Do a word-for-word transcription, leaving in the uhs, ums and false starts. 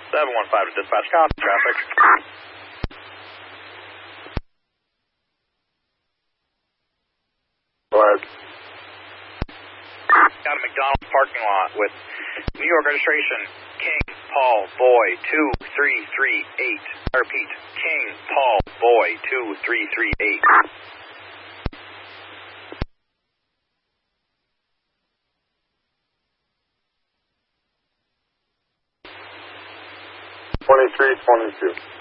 seven one five to dispatch, copy traffic. Go ahead. Got a McDonald's parking lot with New York registration, King Paul Boy two three three eight. I repeat, King Paul Boy two three three eight. twenty-three twenty-two.